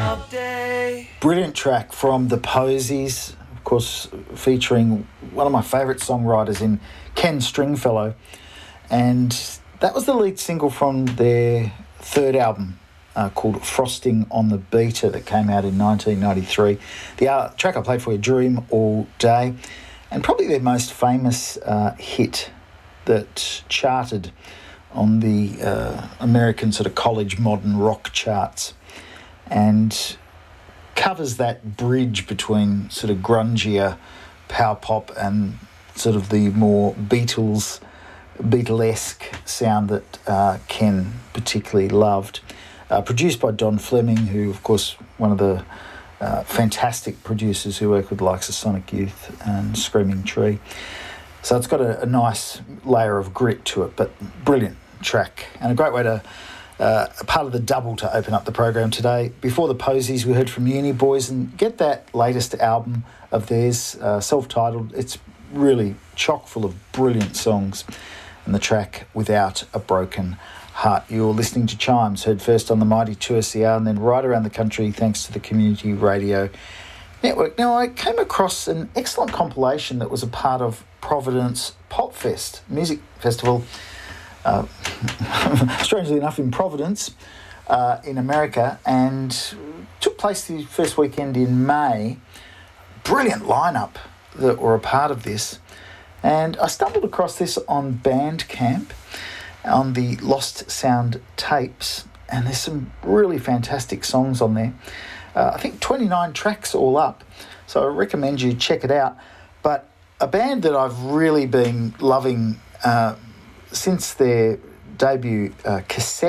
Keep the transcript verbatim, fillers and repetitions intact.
Brilliant track from the Posies, of course, featuring one of my favourite songwriters in Ken Stringfellow. And that was the lead single from their third album uh, called Frosting on the Beater that came out in nineteen ninety-three. The uh, track I played for you, Dream All Day, and probably their most famous uh, hit that charted on the uh, American sort of college modern rock charts, and covers that bridge between sort of grungier power pop and sort of the more Beatles, Beatlesque sound that uh, Ken particularly loved. Uh, produced by Don Fleming, who, of course, one of the uh, fantastic producers who work with the likes of Sonic Youth and Screaming Tree. So it's got a, a nice layer of grit to it, but brilliant track and a great way to uh, a part of the double to open up the program today. Before the Posies, we heard from Uni Boys, and get that latest album of theirs, uh, self-titled. It's really chock full of brilliant songs, and the track Without a Broken Heart. You're listening to Chimes, heard first on the mighty two S E R and then right around the country thanks to the Community Radio Network. Now, I came across an excellent compilation that was a part of Providence Pop Fest music festival, uh, strangely enough in Providence uh, in America, and took place the first weekend in May. Brilliant lineup that were a part of this, and I stumbled across this on Bandcamp on the Lost Sound tapes, and there's some really fantastic songs on there. Uh, I think twenty-nine tracks all up, so I recommend you check it out. But a band that I've really been loving uh, since their debut uh, cassette